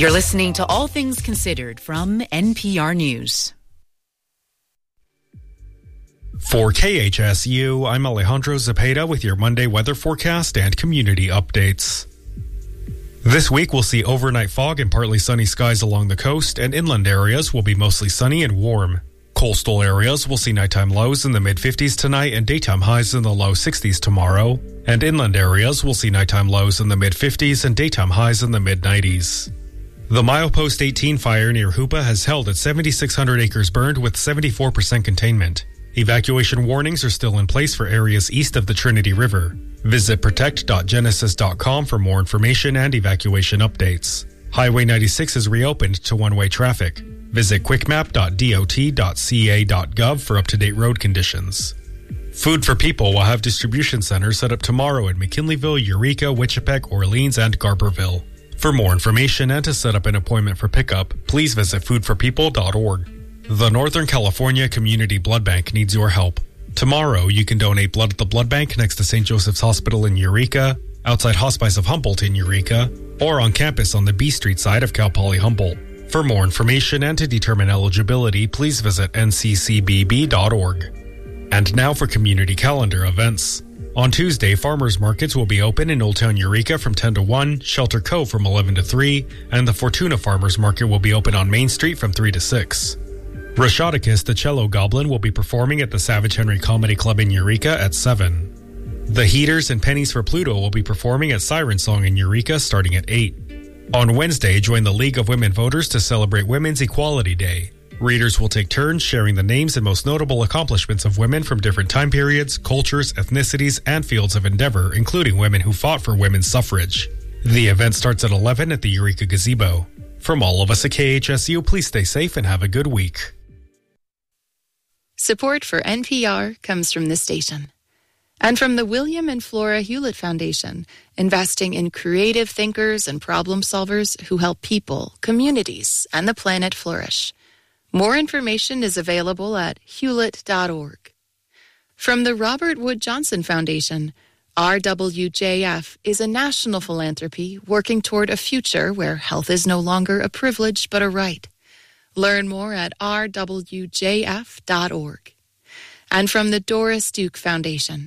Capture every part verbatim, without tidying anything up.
You're listening to All Things Considered from N P R News. For K H S U, I'm Alejandro Zepeda with your Monday weather forecast and community updates. This week we'll see overnight fog and partly sunny skies along the coast, and inland areas will be mostly sunny and warm. Coastal areas will see nighttime lows in the mid-fifties tonight and daytime highs in the low sixties tomorrow. And inland areas will see nighttime lows in the mid-fifties and daytime highs in the mid-nineties. The Milepost eighteen fire near Hoopa has held at seventy-six hundred acres burned with seventy-four percent containment. Evacuation warnings are still in place for areas east of the Trinity River. Visit protect dot genesis dot com for more information and evacuation updates. Highway ninety-six is reopened to one-way traffic. Visit quick map dot d o t dot c a dot gov for up-to-date road conditions. Food for People will have distribution centers set up tomorrow in McKinleyville, Eureka, Wichipec, Orleans, and Garberville. For more information and to set up an appointment for pickup, please visit food for people dot org. The Northern California Community Blood Bank needs your help. Tomorrow, you can donate blood at the blood bank next to Saint Joseph's Hospital in Eureka, outside Hospice of Humboldt in Eureka, or on campus on the B Street side of Cal Poly Humboldt. For more information and to determine eligibility, please visit n c c b b dot org. And now for community calendar events. On Tuesday, farmers markets will be open in Old Town Eureka from ten to one, Shelter Cove from eleven to three, and the Fortuna Farmers Market will be open on Main Street from three to six. Rashadicus, the cello goblin, will be performing at the Savage Henry Comedy Club in Eureka at seven. The Heaters and Pennies for Pluto will be performing at Siren Song in Eureka starting at eight. On Wednesday, join the League of Women Voters to celebrate Women's Equality Day. Readers will take turns sharing the names and most notable accomplishments of women from different time periods, cultures, ethnicities, and fields of endeavor, including women who fought for women's suffrage. The event starts at eleven at the Eureka Gazebo. From all of us at K H S U, please stay safe and have a good week. Support for N P R comes from this station. And from the William and Flora Hewlett Foundation, investing in creative thinkers and problem solvers who help people, communities, and the planet flourish. More information is available at hewlett dot org. From the Robert Wood Johnson Foundation, R W J F is a national philanthropy working toward a future where health is no longer a privilege but a right. Learn more at r w j f dot org. And from the Doris Duke Foundation.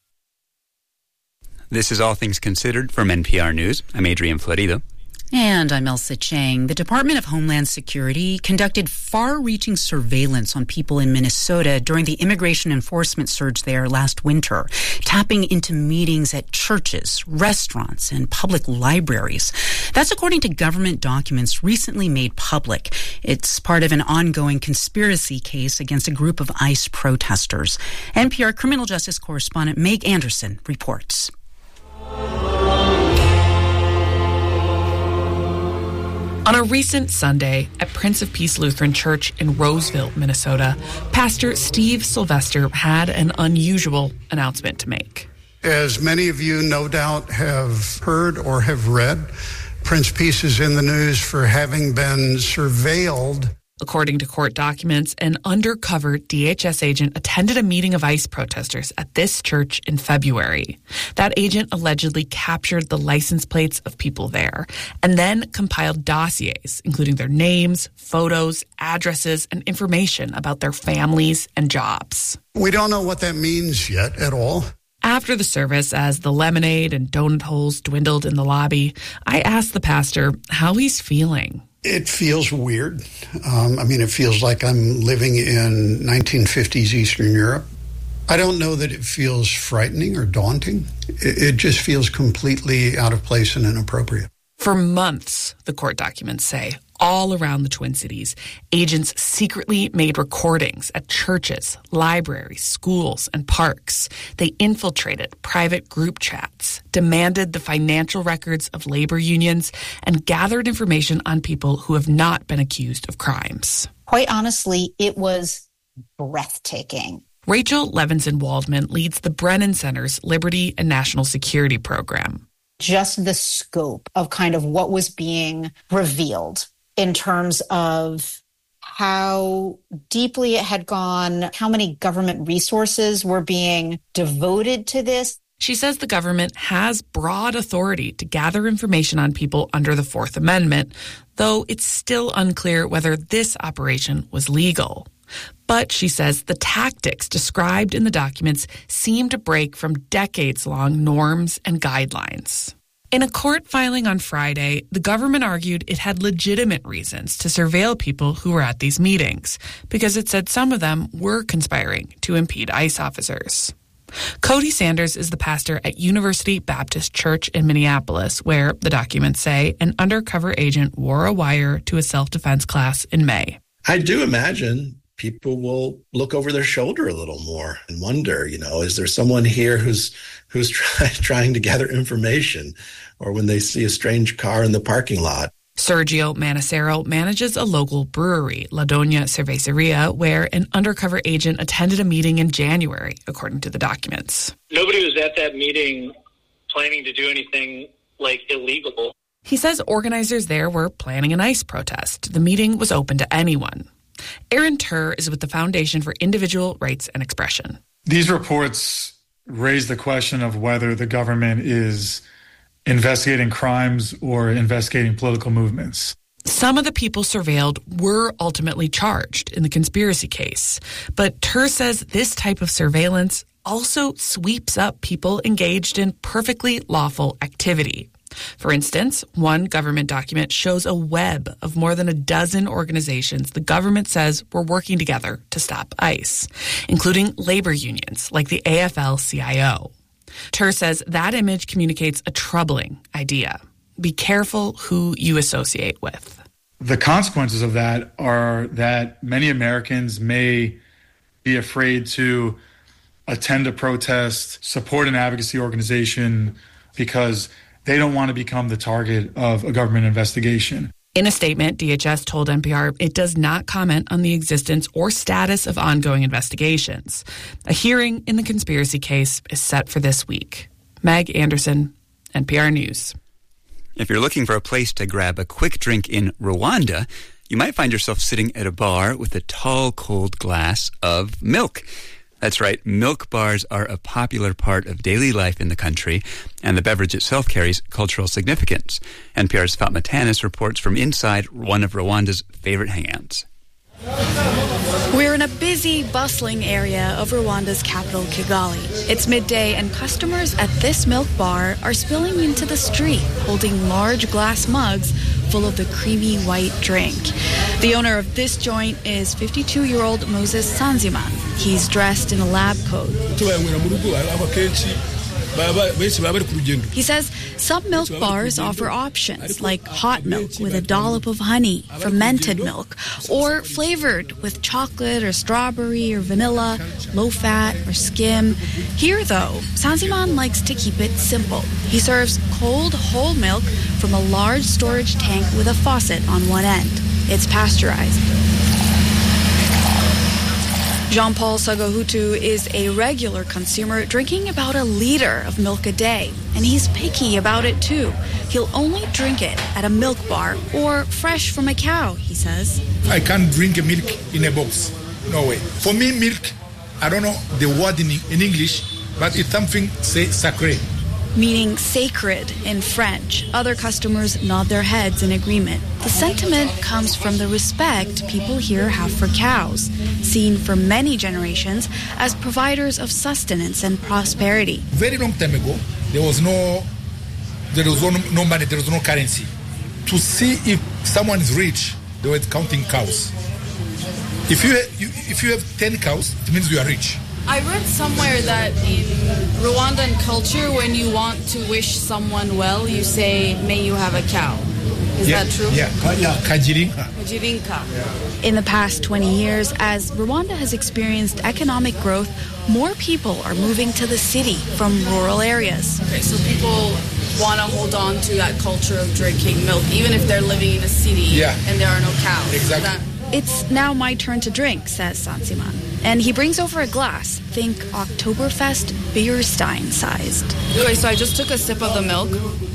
This is All Things Considered from N P R News. I'm Adrian Florido. And I'm Elsa Chang. The Department of Homeland Security conducted far-reaching surveillance on people in Minnesota during the immigration enforcement surge there last winter, tapping into meetings at churches, restaurants, and public libraries. That's according to government documents recently made public. It's part of an ongoing conspiracy case against a group of ICE protesters. N P R criminal justice correspondent Meg Anderson reports. On a recent Sunday at Prince of Peace Lutheran Church in Roseville, Minnesota, Pastor Steve Sylvester had an unusual announcement to make. As many of you no doubt have heard or have read, Prince Peace is in the news for having been surveilled. According to court documents, an undercover D H S agent attended a meeting of ICE protesters at this church in February. That agent allegedly captured the license plates of people there and then compiled dossiers, including their names, photos, addresses, and information about their families and jobs. We don't know what that means yet at all. After the service, as the lemonade and donut holes dwindled in the lobby, I asked the pastor how he's feeling. It feels weird. Um, I mean, it feels like I'm living in nineteen fifties Eastern Europe. I don't know that it feels frightening or daunting. It, it just feels completely out of place and inappropriate. For months, the court documents say, all around the Twin Cities, agents secretly made recordings at churches, libraries, schools, and parks. They infiltrated private group chats, demanded the financial records of labor unions, and gathered information on people who have not been accused of crimes. Quite honestly, it was breathtaking. Rachel Levinson Waldman leads the Brennan Center's Liberty and National Security Program. Just the scope of kind of what was being revealed in terms of how deeply it had gone, how many government resources were being devoted to this. She says the government has broad authority to gather information on people under the Fourth Amendment, though it's still unclear whether this operation was legal. But she says the tactics described in the documents seem to break from decades-long norms and guidelines. In a court filing on Friday, the government argued it had legitimate reasons to surveil people who were at these meetings, because it said some of them were conspiring to impede ICE officers. Cody Sanders is the pastor at University Baptist Church in Minneapolis, where, the documents say, an undercover agent wore a wire to a self-defense class in May. I do imagine people will look over their shoulder a little more and wonder, you know, is there someone here who's who's try, trying to gather information? Or when they see a strange car in the parking lot. Sergio Manacero manages a local brewery, La Doña Cerveceria, where an undercover agent attended a meeting in January, according to the documents. Nobody was at that meeting planning to do anything, like, illegal. He says organizers there were planning an ICE protest. The meeting was open to anyone. Aaron Tur is with the Foundation for Individual Rights and Expression. These reports raise the question of whether the government is investigating crimes or investigating political movements. Some of the people surveilled were ultimately charged in the conspiracy case. But Tur says this type of surveillance also sweeps up people engaged in perfectly lawful activity. For instance, one government document shows a web of more than a dozen organizations the government says were working together to stop ICE, including labor unions like the A F L C I O. Tur says that image communicates a troubling idea. Be careful who you associate with. The consequences of that are that many Americans may be afraid to attend a protest, support an advocacy organization, because they don't want to become the target of a government investigation. In a statement, D H S told N P R it does not comment on the existence or status of ongoing investigations. A hearing in the conspiracy case is set for this week. Meg Anderson, N P R News. If you're looking for a place to grab a quick drink in Rwanda, you might find yourself sitting at a bar with a tall, cold glass of milk. That's right, milk bars are a popular part of daily life in the country, and the beverage itself carries cultural significance. N P R's Fatma Tanis reports from inside one of Rwanda's favorite hangouts. We're in a busy, bustling area of Rwanda's capital, Kigali. It's midday, and customers at this milk bar are spilling into the street, holding large glass mugs full of the creamy white drink. The owner of this joint is fifty-two-year-old Moses Sanziman. He's dressed in a lab coat. He says some milk bars offer options like hot milk with a dollop of honey, fermented milk, or flavored with chocolate or strawberry or vanilla, low fat or skim. Here, though, Sanziman likes to keep it simple. He serves cold whole milk from a large storage tank with a faucet on one end. It's pasteurized. Jean-Paul Sagahutu is a regular consumer, drinking about a liter of milk a day. And he's picky about it, too. He'll only drink it at a milk bar or fresh from a cow, he says. I can't drink milk in a box. No way. For me, milk, I don't know the word in, in English, but it's something, say, sacré. Meaning sacred in French. Other customers nod their heads in agreement. The sentiment comes from the respect people here have for cows, seen for many generations as providers of sustenance and prosperity. Very long time ago, there was no, there was no, no money, there was no currency. To see if someone is rich, they were counting cows. If you, you if you have ten cows, it means you are rich. I read somewhere that in Rwandan culture, when you want to wish someone well, you say, may you have a cow. Is yeah, that true? Yeah, Kajirinka. Kajirinka. In the past twenty years, as Rwanda has experienced economic growth, more people are moving to the city from rural areas. Okay, so people want to hold on to that culture of drinking milk, even if they're living in a city yeah. and there are no cows. Exactly. That- It's now my turn to drink, says Sanziman. And he brings over a glass, think Oktoberfest beer stein sized. Okay, so I just took a sip of the milk.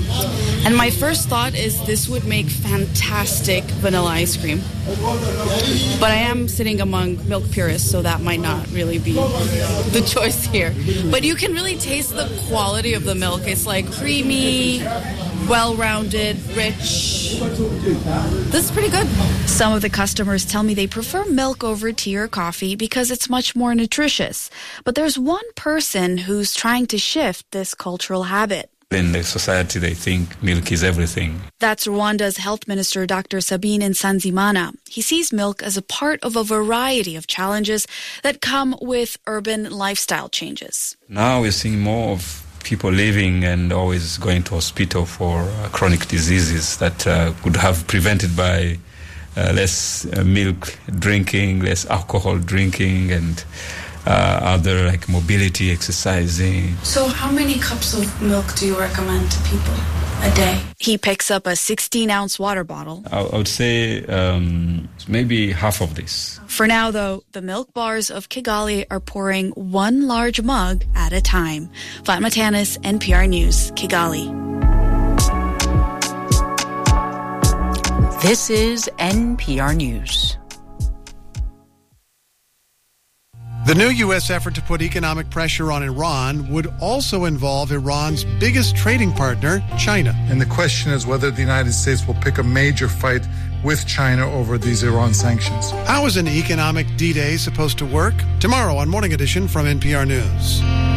And my first thought is this would make fantastic vanilla ice cream. But I am sitting among milk purists, so that might not really be the choice here. But you can really taste the quality of the milk. It's like creamy, well-rounded, rich. This is pretty good. Some of the customers tell me they prefer milk over tea or coffee because it's much more nutritious. But there's one person who's trying to shift this cultural habit. In the society, they think milk is everything. That's Rwanda's health minister, Doctor Sabine Nsanzimana. He sees milk as a part of a variety of challenges that come with urban lifestyle changes. Now we're seeing more of people living and always going to hospital for uh, chronic diseases that uh, could have prevented by uh, less uh, milk drinking, less alcohol drinking, and Uh, other like mobility, exercising. So how many cups of milk do you recommend to people a day? He picks up a sixteen-ounce water bottle. I, I would say um, maybe half of this. For now, though, the milk bars of Kigali are pouring one large mug at a time. Fatma Tanis, N P R News, Kigali. This is N P R News. The new U S effort to put economic pressure on Iran would also involve Iran's biggest trading partner, China. And the question is whether the United States will pick a major fight with China over these Iran sanctions. How is an economic D-Day supposed to work? Tomorrow on Morning Edition from N P R News.